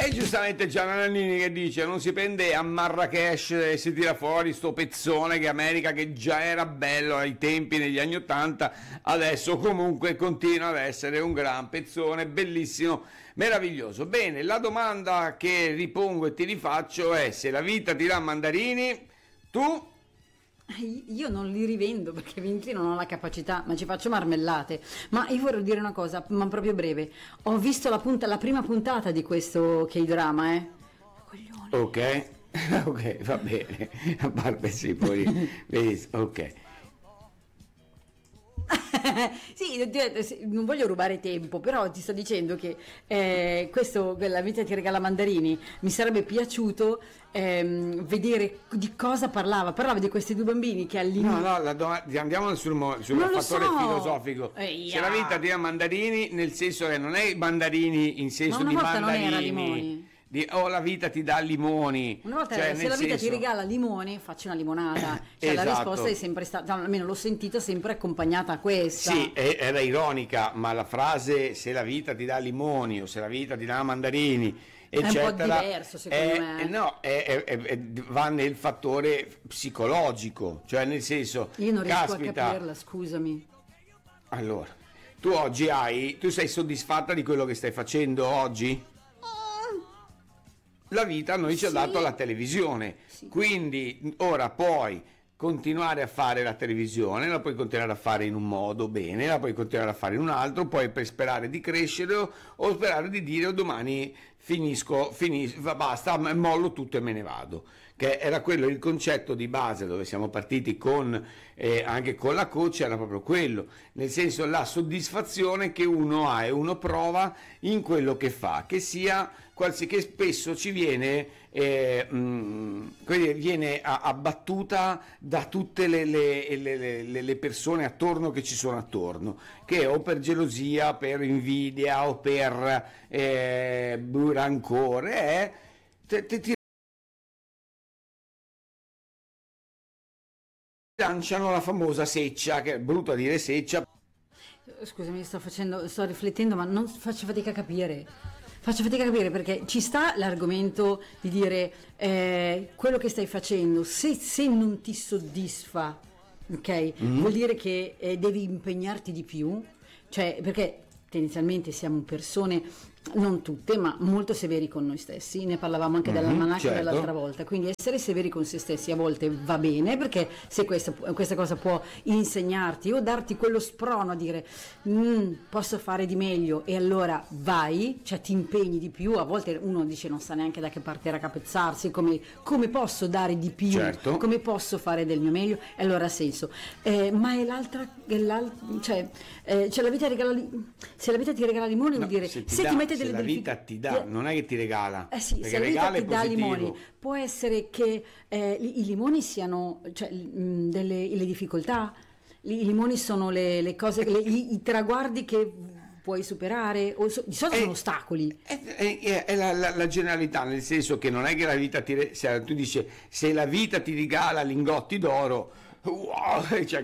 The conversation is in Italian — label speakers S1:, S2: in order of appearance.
S1: E giustamente c'è Nannini che dice: non si prende a Marrakesh e si tira fuori sto pezzone che America, che già era bello ai tempi negli anni '80, adesso comunque continua ad essere un gran pezzone, bellissimo, meraviglioso. Bene, la domanda che ripongo e ti rifaccio è: se la vita ti dà mandarini, tu...
S2: Io non li rivendo perché vinti non ho la capacità, ma ci faccio marmellate. Ma io vorrei dire una cosa, ma proprio breve. Ho visto la prima puntata di questo K-drama, Coglione.
S1: Ok, ok, va bene. A parte sì, poi... ok.
S2: Sì, non voglio rubare tempo, però ti sto dicendo che questo, La vita ti regala mandarini, mi sarebbe piaciuto vedere di cosa parlava. Parlava di questi due bambini che all'inizio...
S1: No, andiamo sul
S2: Non lo
S1: fattore
S2: so.
S1: filosofico. Se la vita ti dà mandarini, nel senso che non è mandarini in senso
S2: Ma
S1: di
S2: una volta non era
S1: mandarini.
S2: limoni.
S1: La vita ti dà limoni.
S2: Una volta
S1: cioè,
S2: se
S1: nel
S2: la vita
S1: senso...
S2: ti regala limoni, faccio una limonata. Cioè la
S1: Esatto.
S2: risposta è sempre stata, almeno l'ho sentita sempre accompagnata a questa.
S1: Sì, era ironica, ma la frase "se la vita ti dà limoni" o "se la vita ti dà mandarini", eccetera,
S2: un po' diverso, secondo me.
S1: No, va nel fattore psicologico, cioè nel senso,
S2: Io non riesco
S1: caspita,
S2: a capirla, scusami.
S1: allora, tu sei soddisfatta di quello che stai facendo oggi? La vita a noi ci ha
S2: Sì.
S1: dato la televisione,
S2: Sì.
S1: quindi ora puoi continuare a fare la televisione, la puoi continuare a fare in un modo bene, la puoi continuare a fare in un altro, poi per sperare di crescere o sperare di dire: domani finisco, basta, mollo tutto e me ne vado, che era quello il concetto di base dove siamo partiti con anche con la coach, era proprio quello, nel senso la soddisfazione che uno ha e uno prova in quello che fa, che sia che spesso ci viene viene abbattuta da tutte le persone attorno che ci sono attorno, che o per gelosia, per invidia o per rancore, ti lanciano la famosa seccia, che è brutto a dire seccia.
S2: Scusami, sto riflettendo, ma non faccio fatica a capire. Faccio fatica a capire perché ci sta l'argomento di dire quello che stai facendo, se non ti soddisfa, ok? Vuol dire che devi impegnarti di più, cioè perché tendenzialmente siamo persone, non tutte, ma molto severi con noi stessi. Ne parlavamo anche dell'almanacco
S1: certo.
S2: dell'altra volta. Quindi essere severi con se stessi a volte va bene, perché se questa cosa può insegnarti o darti quello sprono a dire posso fare di meglio, e allora vai, cioè ti impegni di più. A volte uno dice non sa neanche da che parte raccapezzarsi, come posso dare di più,
S1: Certo.
S2: come posso fare del mio meglio, e allora ha senso. Ma è cioè la vita regala, se la vita ti regala limoni, vuol dire se ti mette delle
S1: la vita ti dà, non è che ti regala,
S2: sì,
S1: perché
S2: se la vita
S1: regala
S2: ti
S1: è
S2: dà
S1: positivo.
S2: limoni, può essere che i limoni siano, cioè, le difficoltà, i limoni sono le cose, i traguardi che puoi superare, di solito sono ostacoli.
S1: È la generalità, nel senso che non è che la vita tu dici se la vita ti regala lingotti d'oro, wow, cioè